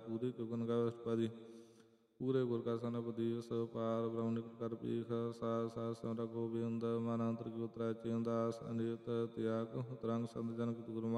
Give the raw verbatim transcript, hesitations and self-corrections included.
ਪੂਰੀ ਗਗਨ ਕਾ ਅਸ਼ਟਪਦੀ। ਪੂਰੇ ਗੁਰ ਕਾ ਸਨਪਦੀਸ ਪਾਰ ਬ੍ਰਹਮ ਨਿਕਟ ਕਰ ਪੀਖ। ਸਾਧ ਸਾਧ ਸਿਮਰ ਗੋਬਿੰਦ ਮਨ ਅੰਤਰ ਕੀ ਉਤਰੈ ਚਿੰਦਾਸ ਅਨੇਤ ਤਿਆਗ ਤਰੰਗ ਸੰਤ ਜਨ ਗੁਰਮਾ।